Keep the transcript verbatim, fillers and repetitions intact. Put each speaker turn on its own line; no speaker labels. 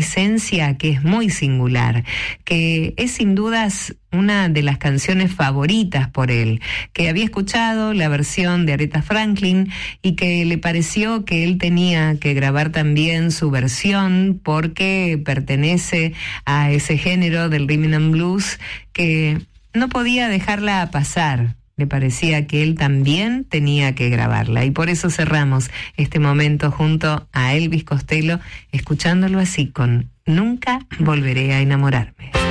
esencia que es muy singular, que es sin dudas una de las canciones favoritas por él, que había escuchado la versión de Aretha Franklin y que le pareció que él tenía que grabar también su versión porque pertenece a ese género del rhythm and blues que no podía dejarla pasar. Le parecía que él también tenía que grabarla y por eso cerramos este momento junto a Elvis Costello, escuchándolo así con Nunca volveré a enamorarme.